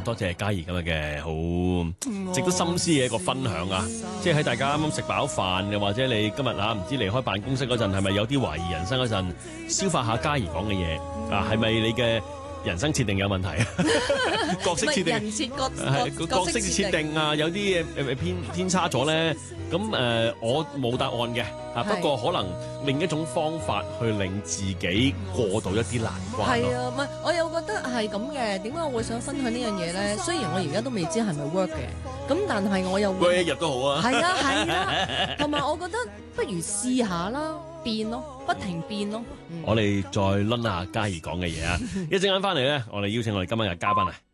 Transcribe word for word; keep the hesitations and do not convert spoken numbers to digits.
多謝嘉怡今日嘅好值得深思嘅一個分享啊！即係喺大家啱啱食飽飯，又或者你今日啊唔知離開辦公室嗰陣，係咪有啲懷疑人生嗰陣，消化下嘉怡講嘅嘢啊，係咪你嘅人生設定有問題啊？角色設定人設角係角色設定啊，有啲誒偏偏差咗咧。咁誒、呃，我冇答案嘅嚇，不過可能另一種方法去令自己過到一啲難關咯。 係啊，唔係我又覺得係咁嘅。點解我會想分享呢樣嘢咧？雖然我而家都未知係咪 work 嘅，咁但係我又會一日都好啊。 係啊係啊，同埋我覺得不如試下啦，變咯，不停變咯。嗯、 我哋再攆下嘉怡講嘅嘢啊！一陣間翻嚟咧，我哋邀請我哋今晚嘅嘉賓啊！